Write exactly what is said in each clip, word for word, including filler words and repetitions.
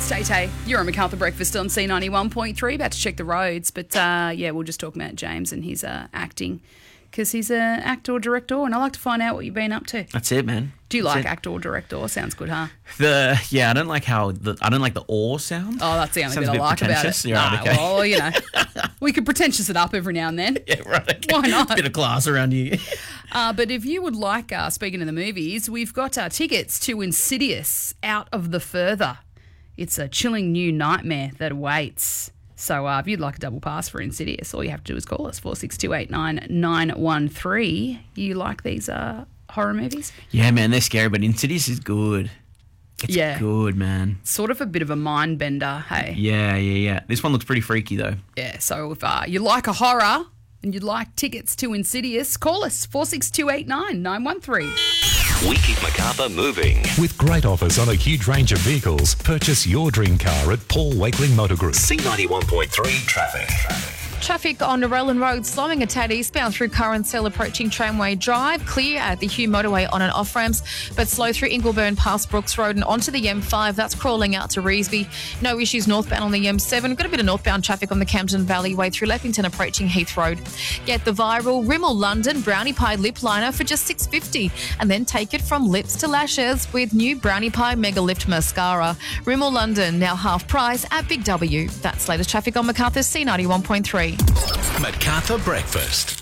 It's Tay Tay. You're on MacArthur Breakfast on C ninety-one point three. About to check the roads. But, uh, yeah, we'll just talk about James and his uh, acting because he's an actor, director, and I like to find out what you've been up to. That's it, man. Do you That's like it. actor or director? Sounds good, huh? The yeah, I don't like how the I don't like the or sound. Oh, that's the only Sounds bit a I bit like about it. pretentious. You're right, Nah, okay. well, you know, we could pretentious it up every now and then. Yeah, right. Okay. Why not? Bit of class around you. Uh, but if you would like, uh, speaking of the movies, we've got uh, tickets to Insidious Out of the Further. It's a chilling new nightmare that awaits. So uh, if you'd like a double pass for Insidious, all you have to do is call us, four six two eight nine nine one three. You like these uh, horror movies? Yeah, man, they're scary, but Insidious is good. It's Yeah. good, man. Sort of a bit of a mind bender, hey? Yeah, yeah, yeah. This one looks pretty freaky, though. Yeah, so if uh, you like a horror and you'd like tickets to Insidious, call us, four six two eight nine nine one three. We keep MacArthur moving. With great offers on a huge range of vehicles, purchase your dream car at Paul Wakeling Motor Group. C ninety-one point three traffic. Traffic on Narellan Road slowing a tad eastbound through Curran Cell approaching Tramway Drive, clear at the Hugh Motorway on and off ramps, but slow through Ingleburn past Brooks Road and onto the M five. That's crawling out to Reesby. No issues northbound on the M seven. Got a bit of northbound traffic on the Camden Valley Way through Leppington approaching Heath Road. Get the viral Rimmel London Brownie Pie Lip Liner for just six dollars fifty and then take it from lips to lashes with new Brownie Pie Mega Lift Mascara. Rimmel London now half price at Big W. That's latest traffic on MacArthur's C ninety-one point three. MacArthur Breakfast.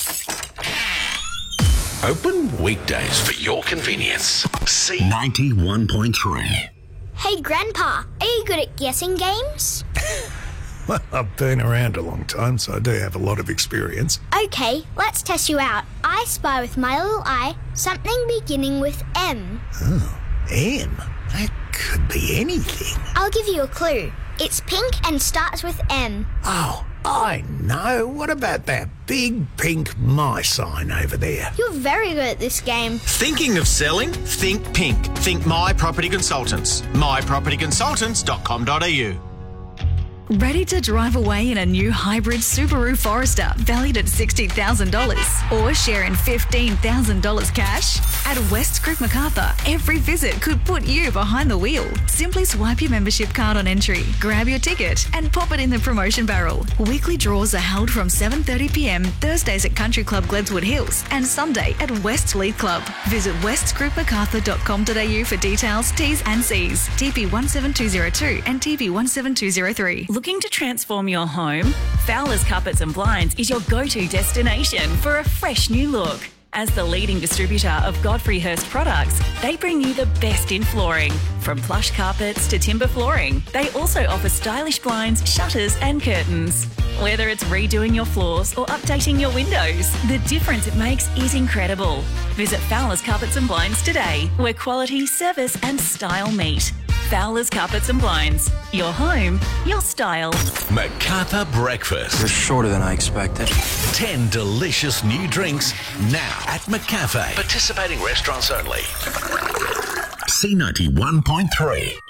Open weekdays for your convenience. C ninety-one point three. Hey, Grandpa, are you good at guessing games? Well, I've been around a long time, so I do have a lot of experience. Okay, let's test you out. I spy with my little eye something beginning with M. Oh, M? That could be anything. I'll give you a clue. It's pink and starts with M. Oh, I know. What about that big pink my sign over there? You're very good at this game. Thinking of selling? Think pink. Think My Property Consultants. my property consultants dot com dot a u. Ready to drive away in a new hybrid Subaru Forester valued at sixty thousand dollars or share in fifteen thousand dollars cash? At West Creek MacArthur, every visit could put you behind the wheel. Simply swipe your membership card on entry, grab your ticket and pop it in the promotion barrel. Weekly draws are held from seven thirty p m Thursdays at Country Club Gledswood Hills and Sunday at West Leith Club. Visit west group macarthur dot com dot a u for details, T's and C's. T P one seven two zero two and T P one seven two zero three. Looking to transform your home? Fowler's Carpets and Blinds is your go-to destination for a fresh new look. As the leading distributor of Godfrey Hirst products, they bring you the best in flooring. From plush carpets to timber flooring, they also offer stylish blinds, shutters and curtains. Whether it's redoing your floors or updating your windows, the difference it makes is incredible. Visit Fowler's Carpets and Blinds today, where quality, service and style meet. Fowler's Carpets and Blinds. Your home, your style. MacArthur Breakfast. You're shorter than I expected. Ten delicious new drinks now at McCafe. Participating restaurants only. C ninety-one point three.